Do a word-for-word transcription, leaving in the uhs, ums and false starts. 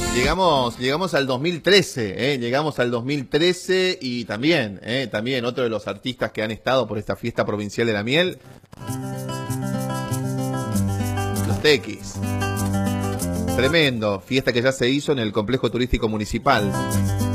Llegamos, llegamos al dos mil trece, ¿eh? Llegamos al dos mil trece y también, ¿eh? También otro de los artistas que han estado por esta fiesta provincial de la miel, los Tequis. Tremendo, fiesta que ya se hizo en el complejo turístico municipal.